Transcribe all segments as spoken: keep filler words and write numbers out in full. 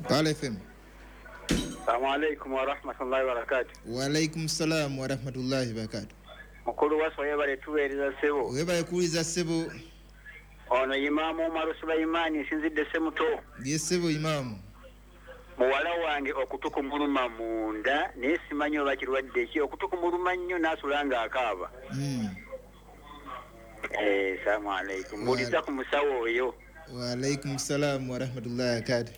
Pale F M. Assalamu alaykum wa rahmatullahi wa barakatuh. Wa alaykum salam wa rahmatullahi wa barakatuh. Mukulu waso yebale tuweereza sebo. Webale kuliza sebo. Ono Imamu Omar Sulaimani sinzidde semuto. Ye sebo Imamu. Muwala wange okutukumuluma munda naye simanyi oba kirwadde ki okutukumuluma nnyo n'asulanga akaaba. Mm. Eh, assalamu alaykum. Mbuliza ku musawo oyo. Wa alaykum salam wa rahmatullahi wa barakatuh.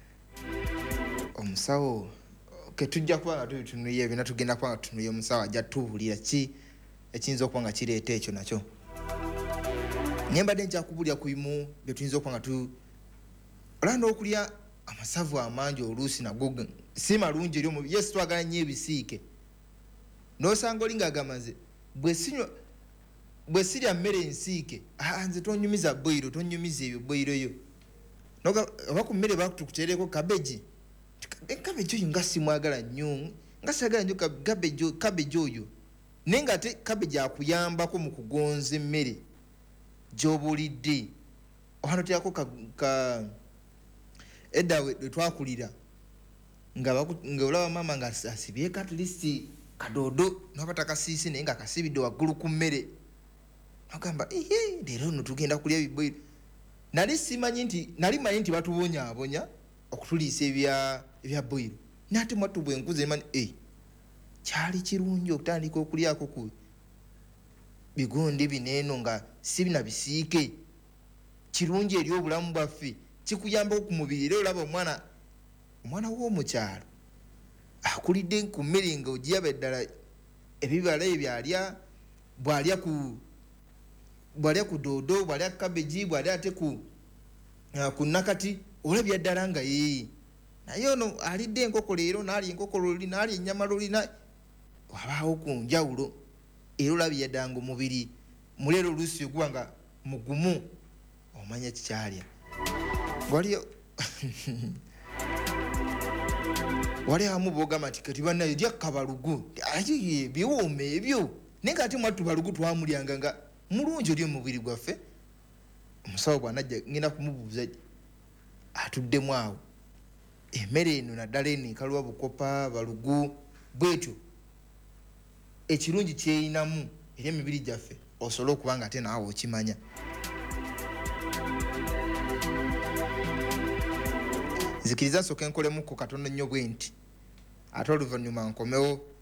Omusawo ke tujja kuba nga tunuye bina tugenda kuba nga tunuye omusawo ajja tubulira ki ekiyinza okuba nga kireeta ekyo nakyo. Nyembadde nkyakubulira ku bimu bye tuyinza okuba nga tu olanda okulya amasavu amangi oluusi nago si malungi eri omubiri. Yes, twagala nnyo ebisiike n'osanga oli ng'agamaze bwe sinywa bwe sirya mmere ensiike nze tonyumiza boiro tonyumiza ebyo boiro yo oba ku mmere bakutukuteereko kabeji kabeji oyo nga simwagala nnyo nga sagala nnyo kabeji oyo naye nga ate kabeji akuyambako mu kugonza emmere gy'oba olidde. Wano tyako ka edda we twakulira nga olaba maama nga asibyeko at least kadoodo noba takasiisi naye nga kasibidde waggulu ku mmere agamba ehe leero nno tugenda kulya biboiro. Nali simanyi nti nali manyi nti batubonyaabonya okutuliisa ebya ebya boiro naate mwattu bwe nkuze mani eh kyali kirungi okutandika okulyako ku bigonde bineeno nga si bina bisiike kirungi eri obulamu bwaffe kikuyambako ku mubiri. Era olaba omwana omwana w'omukyalo akulidde ku mmere nga ogiyaba eddala ebibala ebyalya bw'alya ku bw'alya ku doodo bw'alya kabeji bw'alya ate ku ku nakati olabya ddala nga yee naye ono alidde enkoko leero n'alya enkoko luli n'alya ennyama luli wabaawo ku njawulo era olabya ddala nga omubiri muleero oluusi oguba nga mugumu omanya kikyalya. Wali wali amu boogamba nti kati bannayo lya kabalugu aye biwooma ebyo naye nga ate mwattu balugu twamulyanga nga mulungi oli omubiri gwaffe. Omusawo bw'anajja ngenda kumubuuza atuddemu awo emmere eno naddala eno ekaluwa bukopa balugu bwetyo ekirungi kyeyinamu eri emibiri gyaffe osobole okuba nga ate naawe okimanya. Nzikiriza nsooke nkolemuko katono nnyo bwe nti ate oluvannyuma nkomewo